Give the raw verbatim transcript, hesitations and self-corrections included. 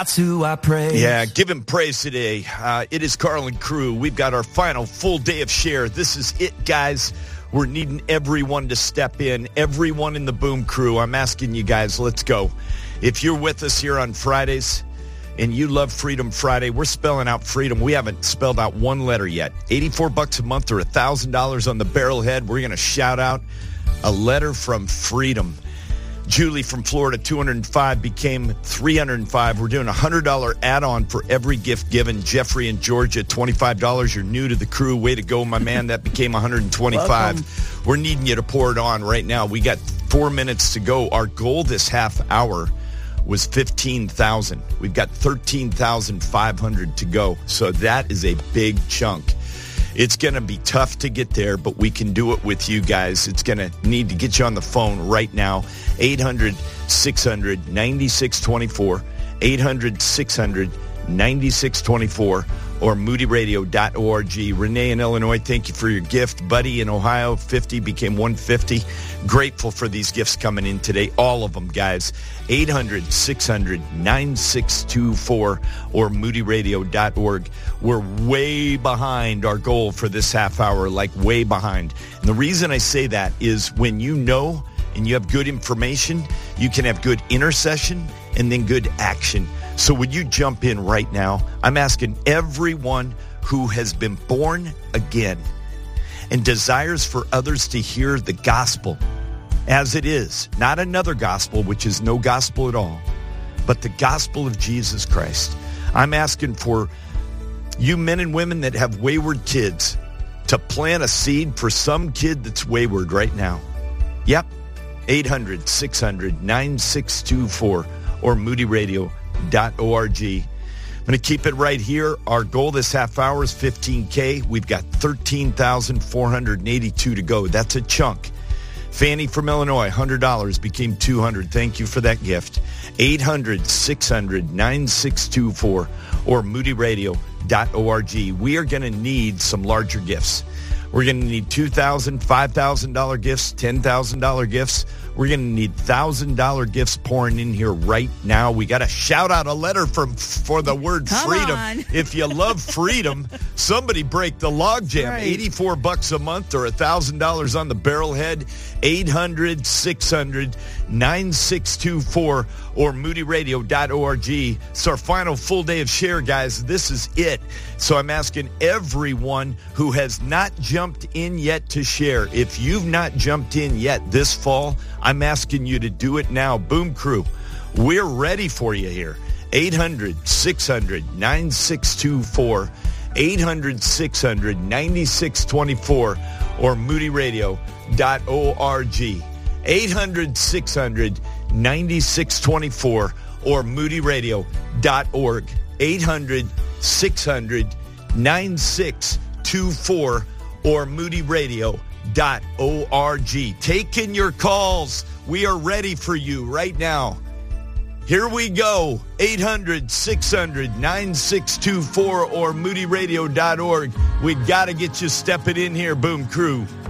That's who I praise. Yeah, give him praise today. Uh, it is Carl and crew. We've got our final full day of share. This is it, guys. We're needing everyone to step in, everyone in the Boom crew. I'm asking you guys, let's go. If you're with us here on Fridays and you love Freedom Friday, we're spelling out freedom. We haven't spelled out one letter yet. eighty-four bucks a month or one thousand dollars on the barrelhead. We're going to shout out a letter from freedom. Julie from Florida, two hundred five became three hundred five. We're doing a one hundred dollars add-on for every gift given. Jeffrey in Georgia, twenty-five dollars. You're new to the crew. Way to go, my man. That became one hundred twenty-five. Welcome. We're needing you to pour it on right now. We got four minutes to go. Our goal this half hour was fifteen thousand. We've got thirteen thousand five hundred to go. So that is a big chunk. It's going to be tough to get there, but we can do it with you guys. It's going to need to get you on the phone right now. eight hundred, six hundred, ninety-six twenty-four. eight hundred, six hundred, ninety-six twenty-four. Or moody radio dot org. Renee in Illinois, thank you for your gift. Buddy in Ohio, fifty became one hundred fifty. Grateful for these gifts coming in today. All of them, guys. eight hundred, six hundred, ninety-six twenty-four or moody radio dot org. We're way behind our goal for this half hour, like way behind. And the reason I say that is when you know and you have good information, you can have good intercession and then good action. So would you jump in right now? I'm asking everyone who has been born again and desires for others to hear the gospel as it is, not another gospel, which is no gospel at all, but the gospel of Jesus Christ. I'm asking for you men and women that have wayward kids to plant a seed for some kid that's wayward right now. Yep, eight hundred, six hundred, ninety-six twenty-four or moody radio dot org. I'm going to keep it right here. Our goal this half hour is fifteen K. We've got thirteen thousand four hundred eighty-two to go. That's a chunk. Fanny from Illinois, one hundred dollars became two hundred. Thank you for that gift. eight hundred, six hundred, ninety-six twenty-four or moody radio dot org. We are going to need some larger gifts. We're going to need two thousand dollars, five thousand dollars gifts, ten thousand dollars gifts. We're going to need one thousand dollars gifts pouring in here right now. We got to shout out a letter from for the word Come freedom. on. If you love freedom, somebody break the logjam. Right. eighty-four bucks a month or one thousand dollars on the barrelhead. eight hundred, six hundred, ninety-six twenty-four or moody radio dot org. It's our final full day of share, guys. This is it. So I'm asking everyone who has not jumped in yet to share. If you've not jumped in yet this fall, I'm asking you to do it now. Boom Crew, we're ready for you here. eight hundred, six hundred, ninety-six twenty-four. eight hundred, six hundred, ninety-six twenty-four or moody radio dot org. eight hundred, six hundred, ninety-six twenty-four or moody radio dot org. eight hundred, six hundred, ninety-six twenty-four or moody radio dot org. Taking your calls. We are ready for you right now. Here we go. eight hundred, six hundred, ninety-six twenty-four or moody radio dot org. We got to get you stepping in here, Boom Crew.